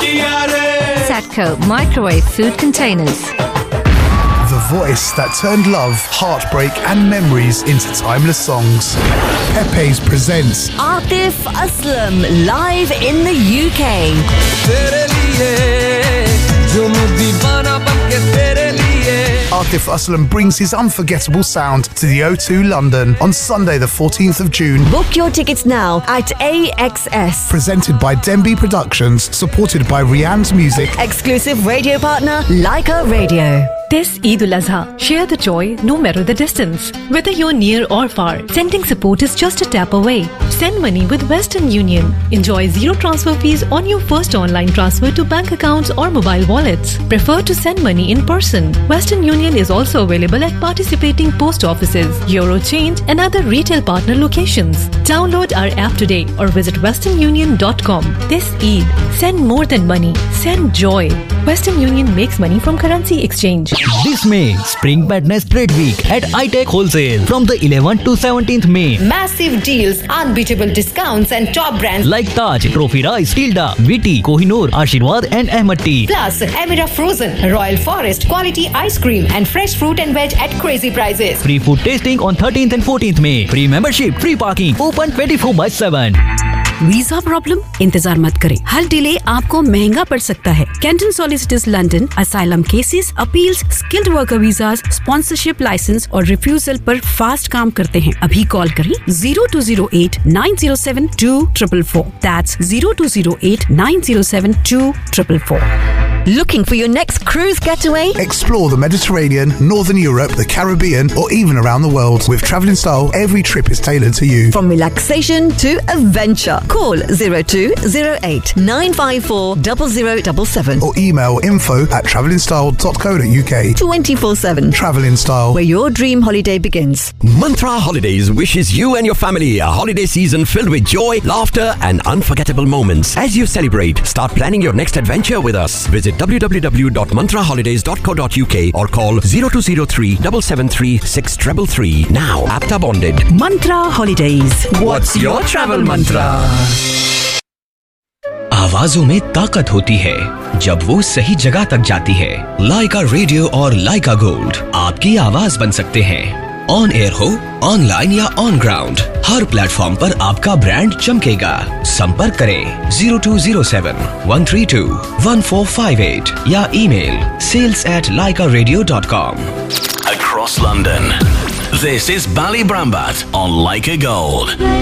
Satco Microwave Food Containers. The voice that turned love, heartbreak and memories into timeless songs. Pepe's presents Atif Aslam live in the UK. Atif Aslam brings his unforgettable sound to the O2 London on Sunday the 14th of June. Book your tickets now at AXS. Presented by Denby Productions, supported by Rianne's Music. Exclusive radio partner, Leica Radio. This Eid al-Azha, share the joy no matter the distance. Whether you're near or far, sending support is just a tap away. Send money with Western Union. Enjoy zero transfer fees on your first online transfer to bank accounts or mobile wallets. Prefer to send money in person. Western Union is also available at participating post offices, Eurochange and other retail partner locations. Download our app today or visit westernunion.com. This Eid, send more than money. Send joy. Western Union makes money from currency exchange. This May, Spring Madness Trade Week at iTech Wholesale from the 11th to 17th May. Massive deals, unbeatable discounts and top brands like Taj, Trophy Rice, Tilda, Viti, Kohinoor, Ashirwad and Ahmad Tea. Plus, Emira Frozen, Royal Forest, quality ice cream and fresh fruit and veg at crazy prices. Free food tasting on 13th and 14th May. Free membership, free parking, open 24/7. Visa problem? इंतजार मत करें, हर delay आपको महंगा पड़ सकता है। Canton solicitors London asylum cases, appeals, skilled worker visas, sponsorship licence और refusal पर फास्ट काम करते हैं। अभी कॉल करें 0208 907 2444। That's 0208 907 2444। Looking for your next cruise getaway? Explore the Mediterranean, Northern Europe, the Caribbean, or even around the world. With Travelling Style, every trip is tailored to you. From relaxation to adventure. Call 0208 954 0077 or email info@travellingstyle.co.uk. 24/7. Travelling Style, where your dream holiday begins. Mantra Holidays wishes you and your family a holiday season filled with joy, laughter and unforgettable moments. As you celebrate, start planning your next adventure with us. Visit www.mantraholidays.co.uk or call 0203 773 6333. Now, APTA bonded. Mantra Holidays. What's your travel mantra? आवाजों में ताकत होती है जब वो सही जगह तक जाती है। लाइका रेडियो और लाइका गोल्ड आपकी आवाज बन सकते हैं। ऑन एयर हो, ऑनलाइन या ऑन ग्राउंड, हर प्लेटफॉर्म पर आपका ब्रांड चमकेगा। संपर्क करें 0207 132 1458 या email sales@laikaradio.com. Across London, this is Bally Brambat on Leica Gold.